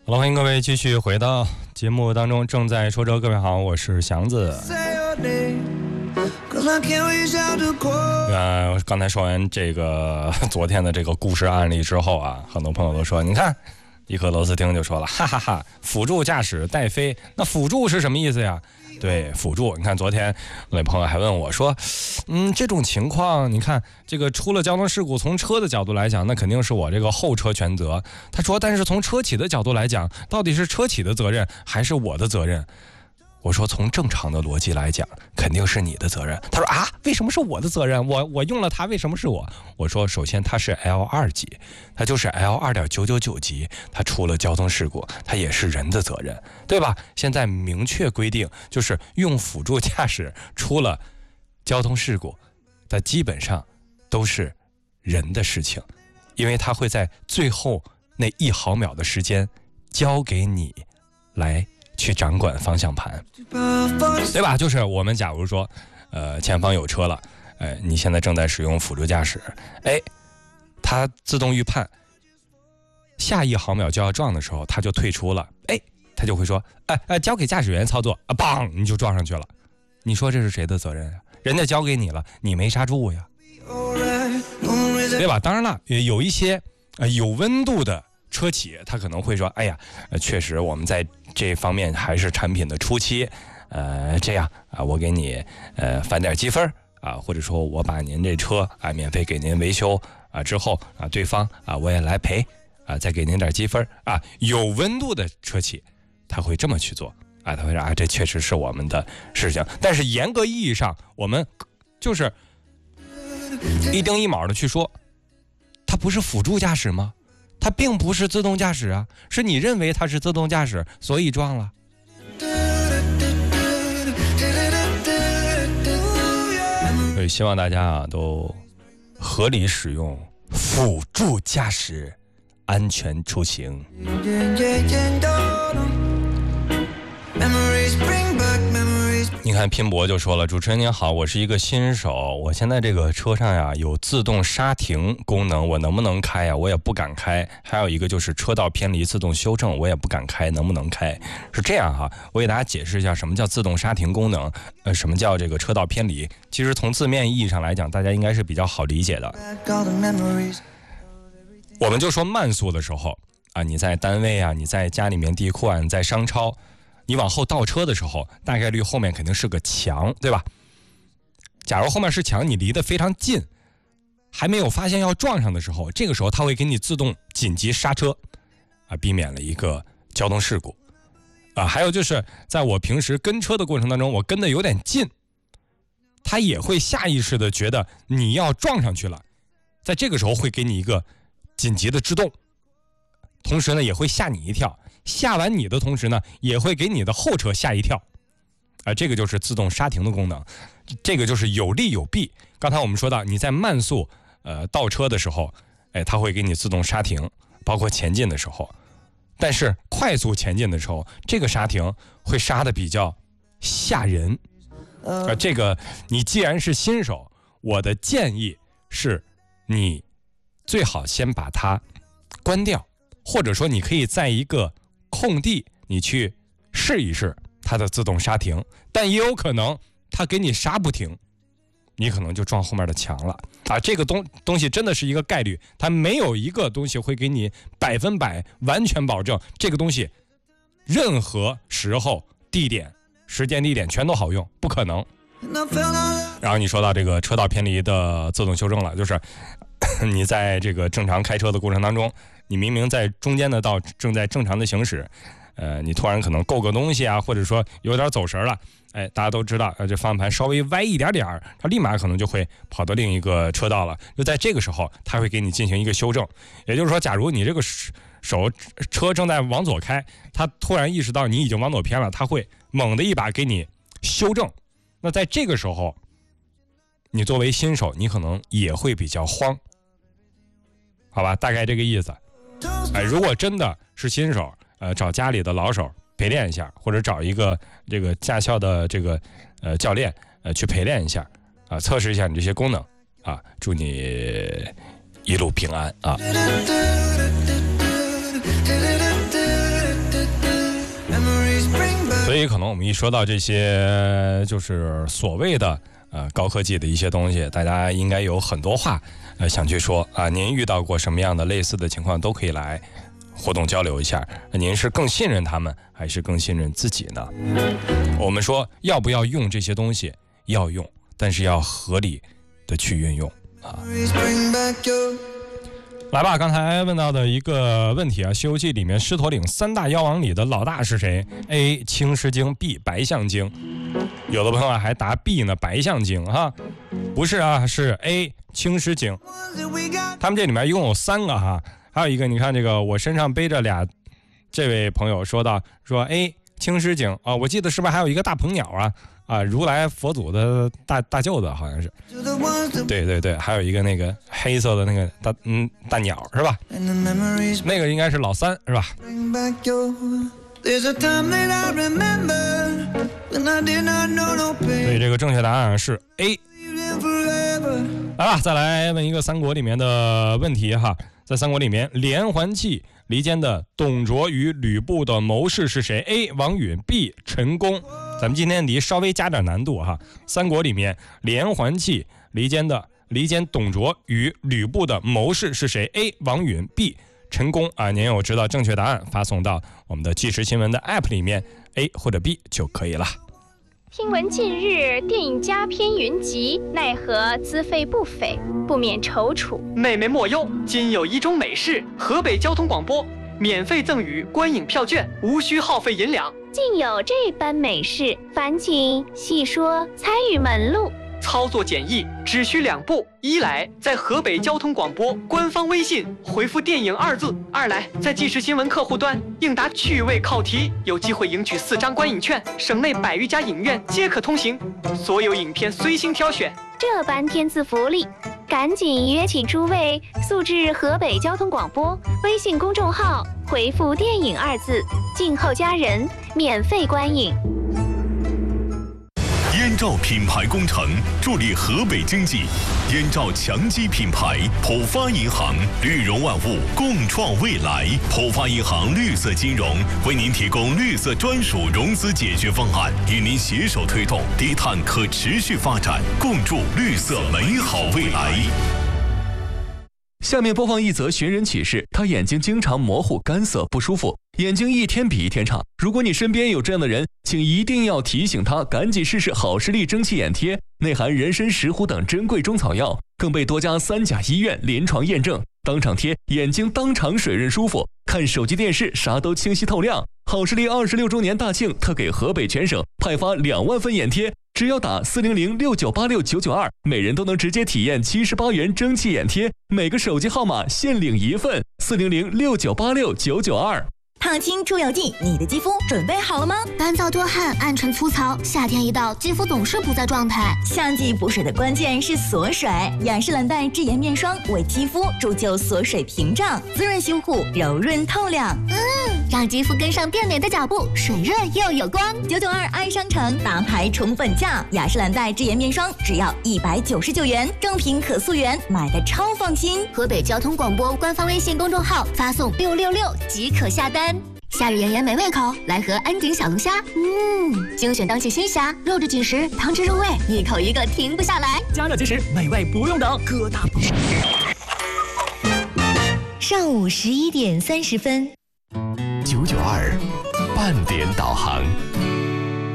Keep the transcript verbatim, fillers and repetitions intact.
好了，欢迎各位继续回到节目当中，正在说车，各位好，我是祥子。呃，刚才说完这个昨天的这个故事案例之后啊，很多朋友都说，你看一颗螺丝钉就说了，哈哈哈，辅助驾驶带飞，那辅助是什么意思呀？对，辅助。你看昨天那朋友还问我说，嗯，这种情况，你看这个出了交通事故，从车的角度来讲，那肯定是我这个后车全责。他说，但是从车企的角度来讲，到底是车企的责任还是我的责任？我说从正常的逻辑来讲，肯定是你的责任。他说啊，为什么是我的责任？我我用了它，为什么是我？我说，首先它是 L 二 级，它就是 L 二点九九九 级，它出了交通事故，它也是人的责任，对吧？现在明确规定，就是用辅助驾驶出了交通事故，它基本上都是人的事情，因为它会在最后那一毫秒的时间交给你来去掌管方向盘，对吧？就是我们假如说，呃，前方有车了，呃，你现在正在使用辅助驾驶，哎，它自动预判下一毫秒就要撞的时候，它就退出了，哎，它就会说，哎哎，交给驾驶员操作啊，砰，你就撞上去了。你说这是谁的责任呀？人家交给你了，你没刹住呀，对吧？当然了，有一些呃有温度的车企他可能会说，哎呀，呃、确实我们在这方面还是产品的初期，呃，这样啊，我给你呃返点积分啊，或者说我把您这车啊免费给您维修啊，之后啊对方啊我也来赔啊，再给您点积分啊。有温度的车企他会这么去做啊，他会说啊，这确实是我们的事情。但是严格意义上，我们就是一丁一卯的去说，它不是辅助驾驶吗？它并不是自动驾驶啊，是你认为它是自动驾驶，所以撞了。所以希望大家啊都合理使用辅助驾驶，安全出行。你看拼搏就说了，主持人您好，我是一个新手，我现在这个车上呀有自动刹停功能，我能不能开呀？我也不敢开。还有一个就是车道偏离自动修正，我也不敢开，能不能开？是这样哈，我给大家解释一下什么叫自动刹停功能，呃，什么叫这个车道偏离。其实从字面意义上来讲，大家应该是比较好理解的。我们就说慢速的时候啊，你在单位啊，你在家里面地库啊，你在商超。你往后倒车的时候，大概率后面肯定是个墙，对吧？假如后面是墙，你离得非常近，还没有发现要撞上的时候，这个时候它会给你自动紧急刹车，啊，避免了一个交通事故。啊，还有就是在我平时跟车的过程当中，我跟得有点近，它也会下意识的觉得你要撞上去了，在这个时候会给你一个紧急的制动，同时呢也会吓你一跳。吓完你的同时呢，也会给你的后车吓一跳，啊，这个就是自动刹停的功能，这个就是有利有弊。刚才我们说到，你在慢速呃倒车的时候，哎，它会给你自动刹停，包括前进的时候。但是快速前进的时候，这个刹停会刹的比较吓人。呃，这个你既然是新手，我的建议是，你最好先把它关掉，或者说你可以在一个空地你去试一试它的自动刹停，但也有可能它给你刹不停，你可能就撞后面的墙了啊！这个东东西真的是一个概率，它没有一个东西会给你百分百完全保证这个东西任何时候、地点、时间、地点全都好用，不可能。然后你说到这个车道偏离的自动修正了，就是你在这个正常开车的过程当中，你明明在中间的道正在正常的行驶，呃，你突然可能够个东西啊，或者说有点走神了，哎，大家都知道，呃，这方向盘稍微歪一点点，它立马可能就会跑到另一个车道了。就在这个时候，它会给你进行一个修正。也就是说，假如你这个手车正在往左开，它突然意识到你已经往左偏了，它会猛的一把给你修正。那在这个时候，你作为新手，你可能也会比较慌，好吧？大概这个意思。哎，如果真的是新手，呃，找家里的老手陪练一下，或者找一个这个驾校的这个呃教练呃去陪练一下啊，测试一下你这些功能啊，祝你一路平安啊。 以可能我们一说到这些就是所谓的呃高科技的一些东西，大家应该有很多话呃想去说啊。您遇到过什么样的类似的情况，都可以来互动交流一下。您是更信任他们，还是更信任自己呢？我们说要不要用这些东西？要用，但是要合理的去运用啊。来吧，刚才问到的一个问题啊，《西游记》里面狮驼岭三大妖王里的老大是谁 ？A. 青狮精 ，B. 白象精。有的朋友还答 B 呢，白象精哈，不是啊，是 A. 青狮精。他们这里面一共有三个哈，还有一个你看这个我身上背着俩，这位朋友说到说 A. 青狮精啊，我记得是不是还有一个大鹏鸟啊？啊，如来佛祖的大大舅子好像是，对对对，还有一个那个黑色的那个大嗯大鸟是吧？那个应该是老三是吧？所以这个正确答案是 A。来吧，再来问一个三国里面的问题哈，在三国里面，连环计离间的董卓与吕布的谋士是谁 ？A. 王允 B. 陈宫。咱们今天题稍微加点难度哈，三国里面连环计离间的离间董卓与吕布的谋士是谁 ？A. 王允 B. 陈宫啊，您有知道正确答案发送到我们的即时新闻的 App 里面 ，A 或者 B 就可以了。 听闻近日电影佳片云集，奈何资费不菲，不免踌躇。 妹妹莫忧，今有一种美事，河北交通广播免费赠予观影票券，无需耗费银两。 竟有这般美事，烦请细说参与门路。 操作简易，只需两步：一来在河北交通广播官方微信回复电影二字；二来在即时新闻客户端应答趣味考题，有机会赢取四张观影券，省内百余家影院皆可通行，所有影片随心挑选。 这般天赐福利，赶紧约请诸位速至河北交通广播微信公众号，回复电影二字，静候佳人，免费观影。 燕赵品牌工程助力河北经济，燕赵强基品牌，浦发银行，绿融万物，共创未来。浦发银行绿色金融为您提供绿色专属融资解决方案，与您携手推动低碳可持续发展，共筑绿色美好未来。 下面播放一则寻人启事，他眼睛经常模糊、干涩、不舒服，眼睛一天比一天差。如果你身边有这样的人，请一定要提醒他赶紧试试好视力蒸汽眼贴，内含人参、石斛等珍贵中草药，更被多家三甲医院临床验证，当场贴，眼睛当场水润舒服，看手机电视啥都清晰透亮。好视力二十六周年大庆特给河北全省派发两万份眼贴，只要打四零零六九八六九九二，每人都能直接体验七十八元蒸汽眼贴，每个手机号码限领一份，四零零六九八六九九二。 烫青出油剂，你的肌肤准备好了吗？ 干燥多汗、暗沉粗糙，夏天一到，肌肤总是不在状态。 夏季补水的关键是锁水，雅诗兰黛智颜面霜为肌肤铸就锁水屏障，滋润修护，柔润透亮。 嗯，让肌肤跟上变美的脚步，水润又有光。 九九二爱商城大牌宠粉价，雅诗兰黛智颜面霜只要一百九十九元，正品可溯源，买的超放心。 河北交通广播官方微信公众号发送六六六即可下单。夏日炎炎没胃口，来盒安井小龙虾。嗯，精选当季新虾，肉质紧实，汤汁入味，一口一个停不下来。 加热即食，美味不用等，各大。 上午十一点三十分， 九九二半点导航。